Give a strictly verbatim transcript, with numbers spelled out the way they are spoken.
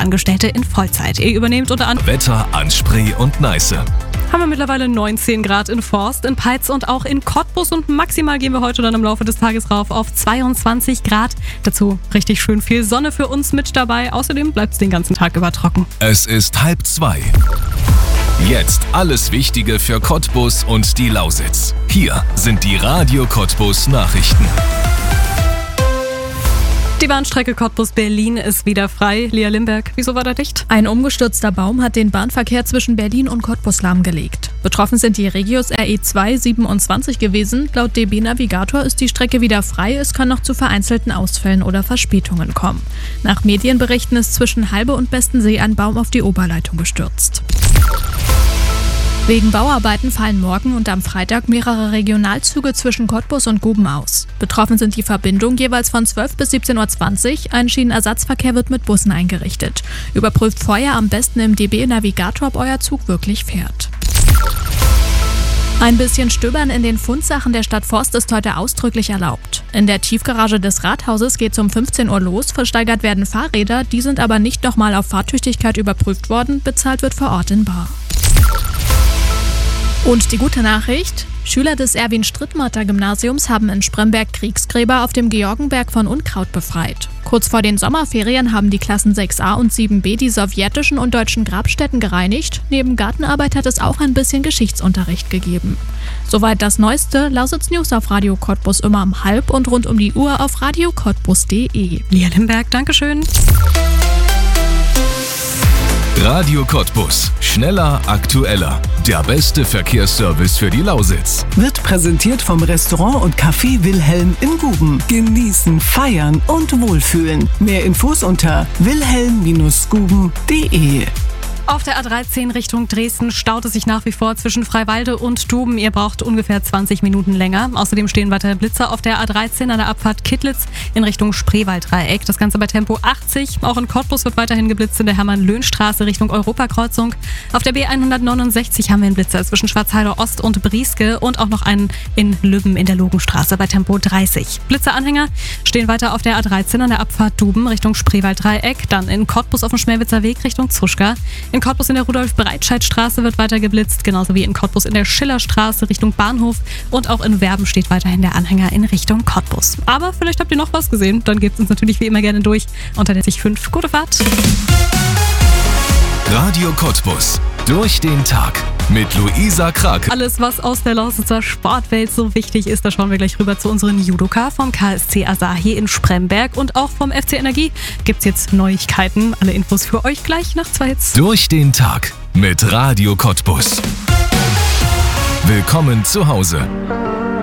Angestellte in Vollzeit. Ihr übernehmt unter anderem Wetter an Spree und Neiße. Haben wir mittlerweile neunzehn Grad in Forst, in Peitz und auch in Cottbus und maximal gehen wir heute dann im Laufe des Tages rauf auf zweiundzwanzig Grad. Dazu richtig schön viel Sonne für uns mit dabei. Außerdem bleibt es den ganzen Tag über trocken. Es ist halb zwei. Jetzt alles Wichtige für Cottbus und die Lausitz. Hier sind die Radio Cottbus Nachrichten. Die Bahnstrecke Cottbus-Berlin ist wieder frei. Lea Limberg, wieso war da dicht? Ein umgestürzter Baum hat den Bahnverkehr zwischen Berlin und Cottbus lahmgelegt. Betroffen sind die Regios R E zwei siebenundzwanzig gewesen. Laut D B Navigator ist die Strecke wieder frei. Es kann noch zu vereinzelten Ausfällen oder Verspätungen kommen. Nach Medienberichten ist zwischen Halbe und Bestensee ein Baum auf die Oberleitung gestürzt. Wegen Bauarbeiten fallen morgen und am Freitag mehrere Regionalzüge zwischen Cottbus und Guben aus. Betroffen sind die Verbindungen jeweils von zwölf bis siebzehn Uhr zwanzig. Ein Schienenersatzverkehr wird mit Bussen eingerichtet. Überprüft vorher am besten im D B Navigator, ob euer Zug wirklich fährt. Ein bisschen Stöbern in den Fundsachen der Stadt Forst ist heute ausdrücklich erlaubt. In der Tiefgarage des Rathauses geht es um fünfzehn Uhr los. Versteigert werden Fahrräder, die sind aber nicht nochmal auf Fahrtüchtigkeit überprüft worden. Bezahlt wird vor Ort in bar. Und die gute Nachricht: Schüler des Erwin-Strittmatter-Gymnasiums haben in Spremberg Kriegsgräber auf dem Georgenberg von Unkraut befreit. Kurz vor den Sommerferien haben die Klassen sechs a und sieben b die sowjetischen und deutschen Grabstätten gereinigt. Neben Gartenarbeit hat es auch ein bisschen Geschichtsunterricht gegeben. Soweit das Neueste. Lausitz News auf Radio Cottbus immer um halb und rund um die Uhr auf radio cottbus punkt de. Lea Limberg, Dankeschön. Radio Cottbus. Schneller, aktueller. Der beste Verkehrsservice für die Lausitz. Wird präsentiert vom Restaurant und Café Wilhelm in Guben. Genießen, feiern und wohlfühlen. Mehr Infos unter wilhelm Bindestrich guben punkt de. Auf der A dreizehn Richtung Dresden staut es sich nach wie vor zwischen Freiwalde und Duben. Ihr braucht ungefähr zwanzig Minuten länger. Außerdem stehen weiter Blitzer auf der A dreizehn an der Abfahrt Kittlitz in Richtung Spreewalddreieck. Das Ganze bei Tempo achtzig. Auch in Cottbus wird weiterhin geblitzt in der Hermann-Löhn-Straße Richtung Europakreuzung. Auf der B hundertneunundsechzig haben wir einen Blitzer zwischen Schwarzheide Ost und Brieske und auch noch einen in Lübben in der Logenstraße bei Tempo dreißig. Blitzeranhänger stehen weiter auf der A dreizehn an der Abfahrt Duben Richtung Spreewalddreieck. Dann in Cottbus auf dem Schmelwitzer Weg Richtung Zuschka. In Cottbus in der Rudolf-Breitscheid-Straße wird weiter geblitzt, genauso wie in Cottbus in der Schillerstraße Richtung Bahnhof und auch in Werben steht weiterhin der Anhänger in Richtung Cottbus. Aber vielleicht habt ihr noch was gesehen, dann gebt uns natürlich wie immer gerne durch unter der sechzig fünf. Gute Fahrt! Radio Cottbus. Durch den Tag mit Luisa Krake. Alles, was aus der Lausitzer Sportwelt so wichtig ist, da schauen wir gleich rüber zu unseren Judoka vom K S C Asahi in Spremberg und auch vom F C Energie gibt's jetzt Neuigkeiten. Alle Infos für euch gleich nach zwei. Durch den Tag mit Radio Cottbus. Willkommen zu Hause.